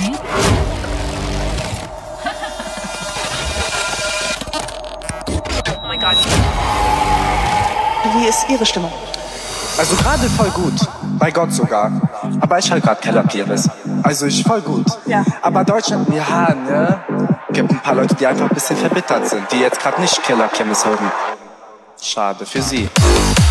Oh mein Gott. Wie ist Ihre Stimmung? Also gerade voll gut. Bei Gott sogar. Aber ich halt grad Keller Kirmes. Also ich voll gut. Ja. Aber Deutschland, ja, ne? Gibt ein paar Leute, die einfach ein bisschen verbittert sind, die jetzt gerade nicht Keller Kirmes hören. Schade für sie.